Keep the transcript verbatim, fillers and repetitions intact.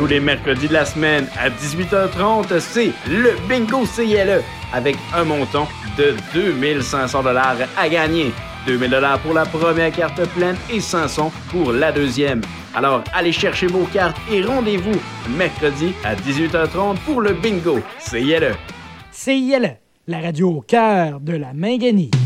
Tous les mercredis de la semaine à dix-huit heures trente, c'est le Bingo C I L E avec un montant de deux mille cinq cents dollars à gagner. deux mille dollars pour la première carte pleine et cinq cents pour la deuxième. Alors, allez chercher vos cartes et rendez-vous mercredi à dix-huit heures trente pour le Bingo C I L E. C I L E, la radio au cœur de la Minganie.